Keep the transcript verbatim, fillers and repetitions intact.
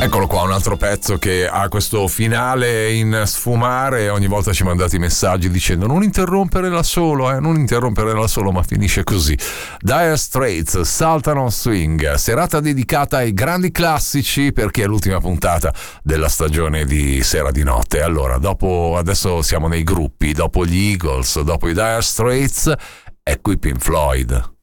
Eccolo qua, un altro pezzo che ha questo finale in sfumare. Ogni volta ci mandate i messaggi dicendo non interrompere la solo, eh, non interrompere la solo, ma finisce così. Dire Straits, Sultan of Swing, serata dedicata ai grandi classici perché è l'ultima puntata della stagione di Sera di Notte. Allora, dopo, adesso siamo nei gruppi, dopo gli Eagles, dopo i Dire Straits, ecco i Pink Floyd.